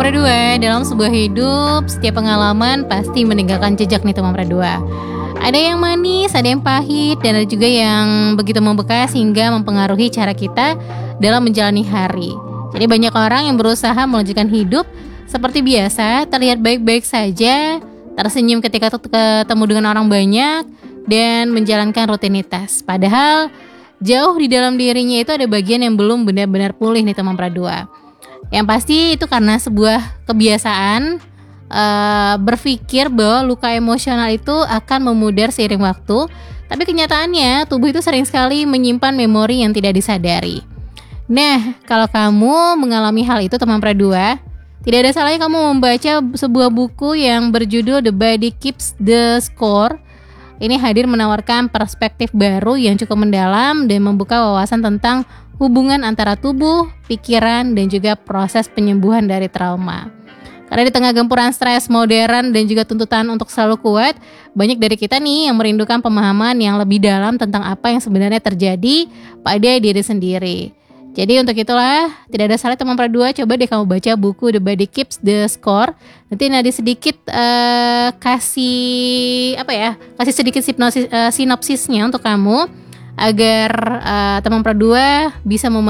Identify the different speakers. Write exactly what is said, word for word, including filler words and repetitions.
Speaker 1: Pradua, dalam sebuah hidup, setiap pengalaman pasti meninggalkan jejak nih teman Pradua. Ada yang manis, ada yang pahit, dan ada juga yang begitu membekas hingga mempengaruhi cara kita dalam menjalani hari. Jadi banyak orang yang berusaha melanjutkan hidup seperti biasa, terlihat baik-baik saja, tersenyum ketika ketemu dengan orang banyak, dan menjalankan rutinitas. Padahal jauh di dalam dirinya itu ada bagian yang belum benar-benar pulih nih teman Pradua. Yang pasti itu karena sebuah kebiasaan uh, berpikir bahwa luka emosional itu akan memudar seiring waktu. Tapi kenyataannya tubuh itu sering sekali menyimpan memori yang tidak disadari. Nah, kalau kamu mengalami hal itu teman Pradua, tidak ada salahnya kamu membaca sebuah buku yang berjudul The Body Keeps the Score. Ini hadir menawarkan perspektif baru yang cukup mendalam dan membuka wawasan tentang hubungan antara tubuh, pikiran, dan juga proses penyembuhan dari trauma. Karena di tengah gempuran stres modern dan juga tuntutan untuk selalu kuat, banyak dari kita nih yang merindukan pemahaman yang lebih dalam tentang apa yang sebenarnya terjadi pada diri sendiri. Jadi untuk itulah, tidak ada salah teman Pradua, coba deh kamu baca buku The Body Keeps the Score. Nanti Nadi sedikit uh, kasih apa ya, kasih sedikit sinopsis, uh, sinopsisnya untuk kamu agar uh, teman Pradua bisa mem